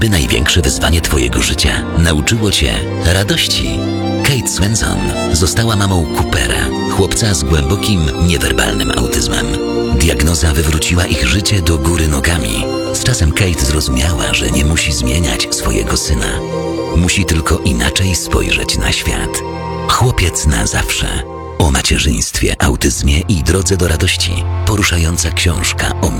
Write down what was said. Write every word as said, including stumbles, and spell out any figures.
By największe wyzwanie twojego życia nauczyło cię radości. Kate Swenson została mamą Coopera, chłopca z głębokim, niewerbalnym autyzmem. Diagnoza wywróciła ich życie do góry nogami. Z czasem Kate zrozumiała, że nie musi zmieniać swojego syna. Musi tylko inaczej spojrzeć na świat. Chłopiec na zawsze. O macierzyństwie, autyzmie i drodze do radości. Poruszająca książka o